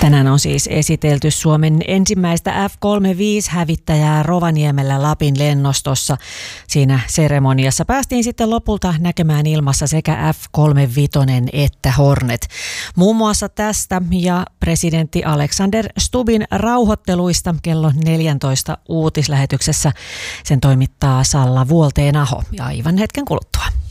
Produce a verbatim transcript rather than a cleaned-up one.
Tänään on siis esitelty Suomen ensimmäistä F kolmekymmentäviisi-hävittäjää Rovaniemellä Lapin lennostossa. Siinä seremoniassa päästiin sitten lopulta näkemään ilmassa sekä F kolmekymmentäviisi että Hornet. Muun muassa tästä ja presidentti Alexander Stubbin rauhoitteluista kello neljätoista uutislähetyksessä. Sen toimittaa Salla Vuolteen-Aho ja aivan hetken kuluttua.